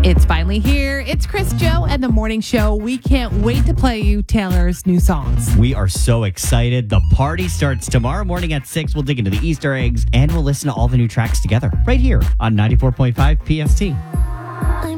It's finally here. It's Chris, Joe, and the morning show. We can't wait to play you Taylor's new songs. We are so excited. The party starts tomorrow morning at 6. We'll dig into the Easter eggs and we'll listen to all the new tracks together right here on 94.5 PST.